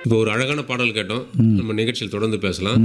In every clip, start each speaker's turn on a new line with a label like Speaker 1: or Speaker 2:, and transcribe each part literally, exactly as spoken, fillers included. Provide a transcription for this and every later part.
Speaker 1: இப்போ ஒரு அழகான பாடல் கேட்டோம். நம்ம நிகழ்ச்சியில் தொடர்ந்து பேசலாம்.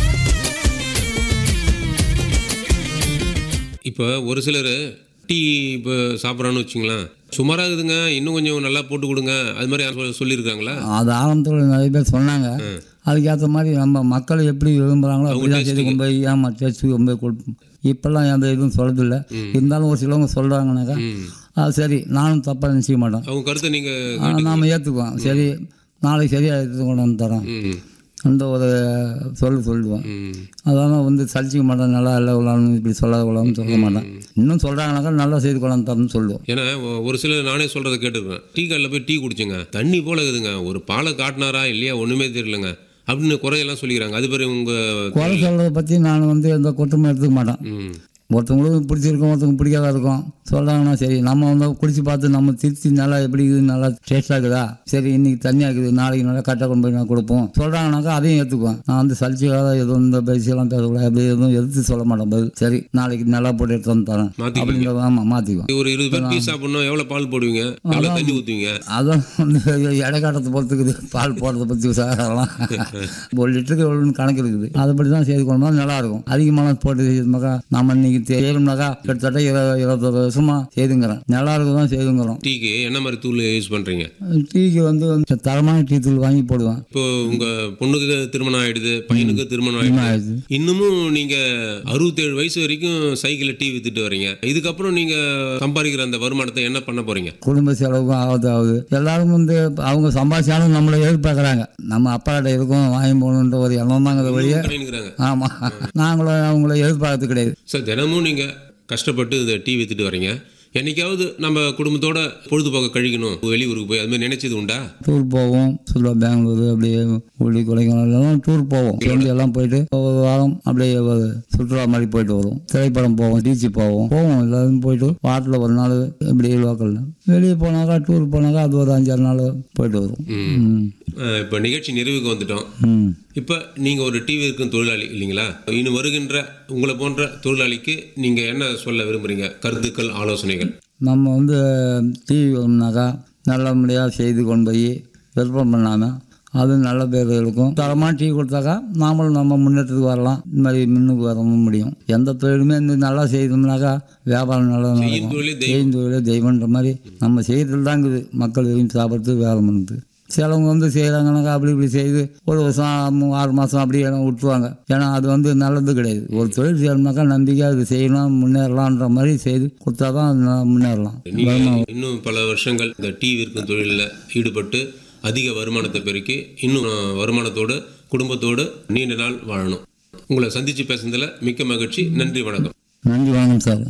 Speaker 1: இப்போ ஒரு சிலர் டீ இப்போ சாப்பிட்றான்னு வச்சுங்களேன், சுமாராக இருக்குதுங்க, இன்னும் கொஞ்சம் நல்லா போட்டு கொடுங்க, அது மாதிரி யாரும் சொல்லியிருக்காங்களா?
Speaker 2: அது ஆரம்பத்தில் நிறைய பேர் சொன்னாங்க. அதுக்கேற்ற மாதிரி நம்ம மக்கள் எப்படி விரும்புகிறாங்களோ அப்படிதான் செய்து கொண்டு போய் ஏமா டேஸ்ட்டு கொண்டு போய் கொடுப்போம். இப்போல்லாம் எந்த இதுவும் சொல்கிறதில்ல. இருந்தாலும் ஒரு சிலவங்க சொல்கிறாங்கனாக்கா அது சரி, நானும் தப்பாக நினச்சிக்க மாட்டோம்.
Speaker 1: அவங்க கருத்தை நீங்கள்
Speaker 2: நாம் ஏற்றுக்குவோம். சரி, நாளைக்கு சரியாக எடுத்து கொண்டு வந்து தரோம் அந்த ஒரு சொல்லு சொல்லுவேன். அதெல்லாம் வந்து சலிச்சிக்க மாட்டேன். நல்லா இல்லை உள்ளான்னு இப்படி சொல்லாத உள்ளான்னு சொல்ல மாட்டேன். இன்னும் சொல்கிறாங்கனாக்கா நல்லா செய்து கொண்டாந்து தரணும்னு சொல்லுவோம்.
Speaker 1: ஏன்னா ஒரு சிலர் நானே சொல்கிறத கேட்டுருக்கேன். டீ கடையில் போய் டீ குடிச்சுங்க, தண்ணி போல இருக்குதுங்க, ஒரு பாலை காட்டினாரா இல்லையா ஒன்றுமே தெரியலங்க அப்படின்னு குறையெல்லாம் சொல்லிக்கிறாங்க. அது பேர் உங்கள்
Speaker 2: குறை சொல்கிறத பற்றி நான் வந்து எந்த குற்றமும் எடுத்துக்க மாட்டேன். ஒருத்தவங்களுக்கு பிடிச்சிருக்கும், ஒருத்தவங்க பிடிக்காத இருக்கும். சொல்கிறாங்கன்னா சரி, நம்ம வந்து குடிச்சு பார்த்து நம்ம திருச்சி நல்லா எப்படி இருக்குது, நல்லா டேஸ்ட்டாக இருக்குதா, சரி இன்னைக்கு தண்ணியாக இருக்குது, நாளைக்கு நல்லா கரெக்டாக கொண்டு போய் நான் கொடுப்போம் சொல்கிறாங்கனாக்கா அதையும் ஏற்றுக்குவேன். நான் வந்து சலிச்சுக்காத எதுவும் இந்த பேசியெல்லாம் பேசக்கூடாது, அப்படி எதுவும் எதிர்த்து சொல்ல மாட்டேன். பதில் சரி, நாளைக்கு நல்லா போட்டு எடுத்து வந்து தரேன் அப்படின்ற. ஆமாம், மாற்றிக்குவேன்.
Speaker 1: ஒரு இருபது பேர் டீ சாப்பிட்ணும், எவ்வளோ பால் போடுவீங்க, எவ்வளோ தண்ணி ஊற்றுவீங்க?
Speaker 2: அதான் வந்து இடைக்காட்டத்தை பொறுத்துக்குது. பால் போடுறத பற்றி சாகலாம். ஒரு லிட்டருக்கு எவ்வளோன்னு கணக்கு இருக்குது. அதைப்படி தான் செய்து கொண்டு வந்தால் நல்லாயிருக்கும். அதிகமான போட்டு செய்யணுமாக்கா நம்ம இன்னைக்கு செய்யணும்னாக்கா கிட்டத்தட்ட இருபது இருபத்தொரு வருஷமா செய்துங்கிறேன். நல்லா இருக்கும் தான் செய்துங்கிறோம்.
Speaker 1: டீக்கு என்ன மாதிரி தூள் யூஸ் பண்ணுறீங்க?
Speaker 2: டீக்கு வந்து தரமான டீ தூள் வாங்கி போடுவேன்.
Speaker 1: இப்போ உங்கள் பொண்ணுக்கு திருமணம் ஆகிடுது, பையனுக்கு திருமணம் ஆகிடுது, இன்னமும் நீங்கள் அறுபத்தேழு வயசு வரைக்கும் சைக்கிளில் டீ வித்துட்டு வரீங்க. இதுக்கப்புறம் நீங்கள் சம்பாதிக்கிற அந்த வருமானத்தை என்ன பண்ண போகிறீங்க?
Speaker 2: குடும்ப செலவுக்கும் ஆகுது ஆகுது எல்லாரும் வந்து அவங்க சம்பாதிச்சாலும் நம்மளை எதிர்பார்க்குறாங்க. நம்ம அப்பாட்ட இருக்கும் வாங்கி போகணுன்ற ஒரு எண்ணம் தாங்க வழியே. ஆமாம், நாங்களும் அவங்கள எதிர்பார்க்கறது கிடையாது.
Speaker 1: சார், தினமும் நீங்கள் கஷ்டப்பட்டு இந்த டீ வித்துட்டு வரீங்க. என்னைக்காவது நம்ம குடும்பத்தோட பொழுதுபோக்க கழிக்கணும், வெளியூருக்கு போய் அது மாதிரி நினைச்சது உண்டா?
Speaker 2: டூர் போவோம், சுற்றுலா பெங்களூர் அப்படியே ஊட்டி கொடைக்கானல் எல்லாம் டூர் போவோம். ஃப்ரெண்டு எல்லாம் போயிட்டு ஒரு வாரம் அப்படியே சுற்றுலா மாதிரி போயிட்டு வருவோம். திரைப்படம் போவோம், பீச்சு போவோம் போவோம் எல்லாரும் போயிட்டு வாரத்தில் ஒரு நாள் இப்படி லோக்கலில். வெளியே போனாக்கா டூர் போனாக்கா அது ஒரு அஞ்சாறு நாள் போயிட்டு வருவோம்.
Speaker 1: இப்போ நிகழ்ச்சி நிறைவுக்கு வந்துட்டோம். இப்போ நீங்கள் ஒரு டிவி இருக்கும் தொழிலாளி இல்லைங்களா? இன்னும் வருகின்ற உங்களை போன்ற தொழிலாளிக்கு நீங்கள் என்ன சொல்ல விரும்புகிறீங்க? கருத்துக்கள், ஆலோசனைகள்.
Speaker 2: நம்ம வந்து டிவி வரும்னாக்கா நல்லபடியாக செய்து கொண்டு போய் விருப்பம் பண்ணாமல் அது நல்ல பேர் இருக்கும். தரமாக டீ கொடுத்தாக்கா நாமளும் நம்ம முன்னேற்றத்துக்கு வரலாம். இந்த மாதிரி முன்னுக்கு வர முடியும். எந்த தொழிலுமே இந்த நல்லா செய்தோம்னாக்கா வியாபாரம் நல்லா நடக்கும். செய்யும் தொழிலே தெய்வன்ற மாதிரி நம்ம செய்யறதுல தான் இருக்குது. மக்கள் விரும்பி சாப்பிட்றது வேலை பண்ணுறது. சிலவங்க வந்து செய்கிறாங்கனாக்கா அப்படி இப்படி செய்து ஒரு வருஷம் ஆறு மாதம் அப்படியே விட்டுருவாங்க. ஏன்னா அது வந்து நல்லது கிடையாது. ஒரு தொழில் செய்யணும்னாக்கா நம்பிக்கையாக அது செய்யலாம், முன்னேறலான்ற மாதிரி செய்து கொடுத்தா தான் முன்னேறலாம்.
Speaker 1: இன்னும் பல வருஷங்கள் இந்த டீ விற்கும் தொழிலில் ஈடுபட்டு அதிக வருமானத்தை பெருக்கி இன்னும் வருமானத்தோடு குடும்பத்தோடு நீண்ட நாள் வாழணும். உங்களை சந்தித்து பேசுனதில் மிக்க மகிழ்ச்சி. நன்றி, வணக்கம்.
Speaker 2: நன்றி, வணக்கம் சார்.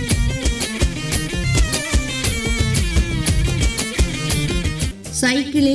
Speaker 3: சைக்கிளில்